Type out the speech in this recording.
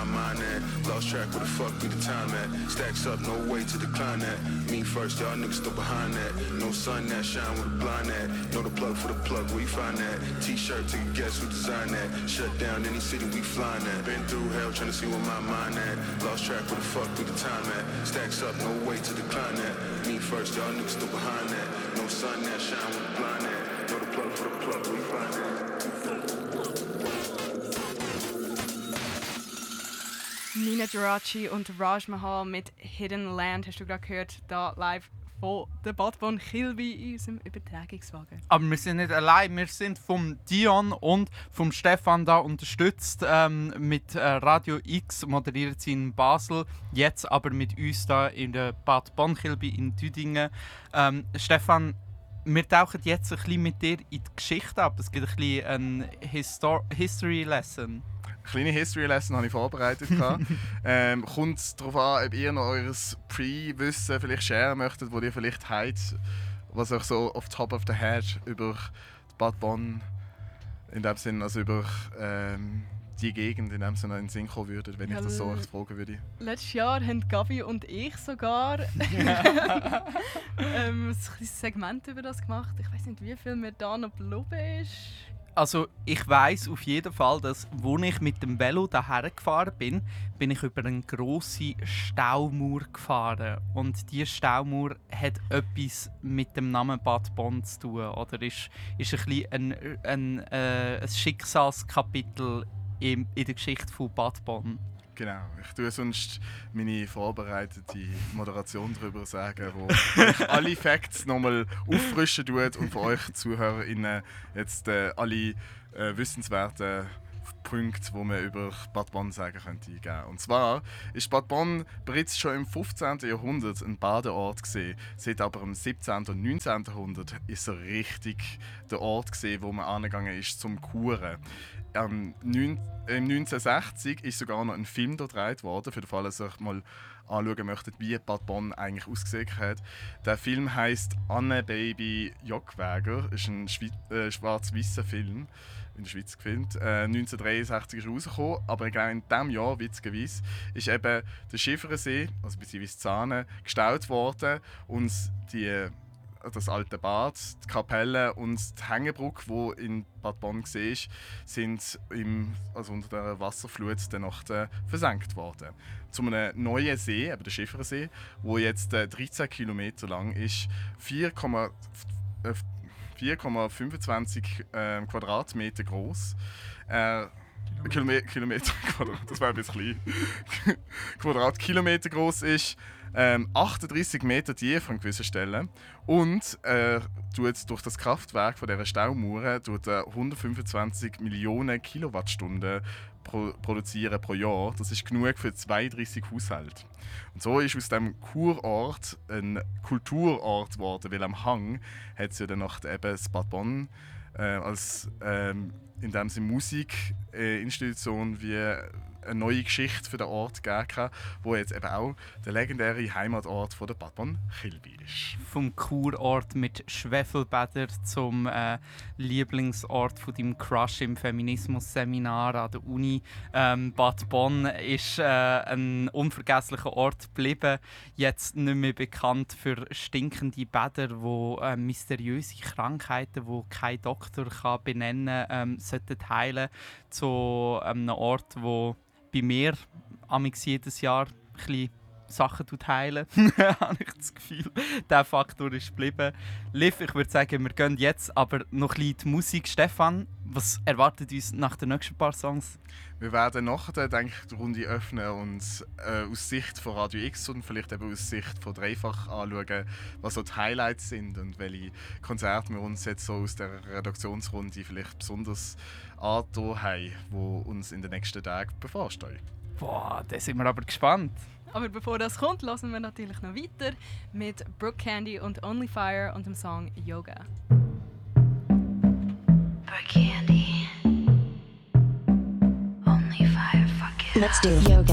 mind at. Lost track where the fuck be the time at. Stacks up, no way to decline that. Me first, y'all niggas still behind that. No sun that shine with a blind at. Know the plug for the plug, where you find that? T-shirt, take a guess who designed that. Shut down any city we flying at. Been through hell trying to see where my mind at. Lost track where the fuck be the time at. Stacks up, no way to decline that. Me first, y'all niggas still behind that. No sun that shine with a blind at. Know the plug for the plug, where you find that? Nina Geraci und Raj Mahal mit Hidden Land hast du gerade gehört, da live von der Bad Bon Kilby in unserem Übertragungswagen. Aber wir sind nicht allein, wir sind vom Dion und vom Stefan da unterstützt. Mit Radio X moderiert sie in Basel, jetzt aber mit uns da in der Bad Bon Kilby in Düdingen. Stefan, wir tauchen jetzt ein bisschen mit dir in die Geschichte ab. Es gibt ein bisschen eine History Lesson. Kleine History Lesson habe ich vorbereitet. Kommt es darauf an, ob ihr noch eures Pre-Wissen vielleicht sharen möchtet, wo ihr vielleicht habt, was euch so auf top of the head über Bad Bonn, in dem Sinn, also über die Gegend in dem Sinne in den Sinn kommen würdet, wenn ich das so fragen würde. Letztes Jahr haben Gabi und ich sogar ein Segment über das gemacht. Ich weiß nicht, wie viel mir da noch geblieben ist. Also ich weiss auf jeden Fall, dass, als ich mit dem Velo daher gefahren bin ich über eine grosse Staumauer gefahren. Und diese Staumauer hat etwas mit dem Namen Bad Bonn zu tun. Oder ist ein bisschen ein Schicksalskapitel in der Geschichte von Bad Bonn. Genau, ich tue sonst meine vorbereitete Moderation darüber sagen, wo euch alle Facts nochmal auffrischen tut und für euch ZuhörerInnen jetzt alle wissenswerten Punkte, die man über Bad Bonn sagen könnte, eingeben. Und zwar ist Bad Bonn bereits schon im 15. Jahrhundert ein Badeort gewesen. Seit aber im 17. und 19. Jahrhundert ist er richtig der Ort gewesen, wo man angegangen ist zum Kuren. Im 1960 ist sogar noch ein Film gedreht worden, für den Fall, dass ihr euch mal anschauen möchtet, wie Bad Bonn eigentlich ausgesehen hat. Der Film heisst Anne Baby Jockwager. Das ist ein schwarz-weißer Film, in der Schweiz gefilmt. 1963 ist er rausgekommen, aber genau in diesem Jahr, witzigerweise, ist eben der Schifferensee, also beziehungsweise Zahne, gestaut worden und das alte Bad, die Kapelle und die Hängebrücke, die in Bad Bonn war, sind unter der Wasserflut der Nacht versenkt worden. Zu einem neuen See, eben der Schifferensee, der jetzt 13 Kilometer lang ist, 4,25 Quadratmeter groß. Kilometer, das war ein bisschen klein. Quadratkilometer groß ist, 38 Meter tief an gewissen Stellen und tut durch das Kraftwerk von dieser Staumauer 125 Millionen Kilowattstunden produzieren pro Jahr. Das ist genug für 32 Haushalte. Und so ist aus diesem Kurort ein Kulturort geworden, weil am Hang hat es ja dann noch eben das Bad Bonn als in dem Sinne Musikinstitution wie eine neue Geschichte für den Ort gegeben hat, wo jetzt eben auch der legendäre Heimatort von der Bad Bonn Kilby ist. Vom Kurort mit Schwefelbädern zum Lieblingsort von deinem Crush im Feminismus-Seminar an der Uni. Bad Bonn ist ein unvergesslicher Ort geblieben. Jetzt nicht mehr bekannt für stinkende Bäder, wo mysteriöse Krankheiten, die kein Doktor kann benennen kann, sollten heilen. Zu einem Ort, wo bei mir jedes Jahr ein bisschen Sachen heilen, habe ich das Gefühl. Dieser Faktor ist geblieben. Liv, ich würde sagen, wir gehen jetzt aber noch ein bisschen die Musik. Stefan, was erwartet uns nach den nächsten paar Songs? Wir werden nachher, denke ich, die Runde öffnen und aus Sicht von Radio X und vielleicht eben aus Sicht von Dreifach anschauen, was so die Highlights sind und welche Konzerte wir uns jetzt so aus der Redaktionsrunde vielleicht besonders angetan haben, die uns in den nächsten Tagen bevorstehen. Boah, da sind wir aber gespannt. Aber bevor das kommt, hören wir natürlich noch weiter mit Brooke Candy und Only Fire und dem Song Yoga. Brooke Candy. Only Fire, fuck it. Let's do yoga.